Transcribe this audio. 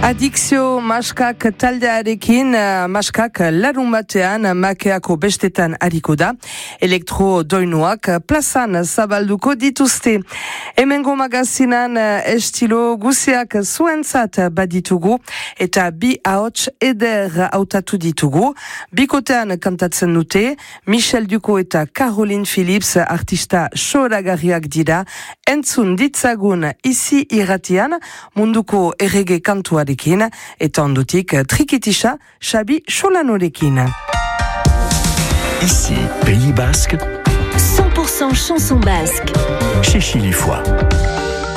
Adikzio maskak taldearekin, maskak larun batean makeako bestetan hariko da. Elektro doinuak plazan zabalduko dituzte. Hemengo magazinan estilo guziak zuentzat baditugu eta bi ahots eder hautatu ditugu. Bikotean kantatzen dute, Michel Duko eta Caroline Phillips artista soragarriak dira. Entzun ditzagun izi irratian munduko errege kantuarekin. Eta ondotik trikitisa Xabi Solanorekin. Ici, Pays Basque. 100% chanson basque. Chez Chilifoy.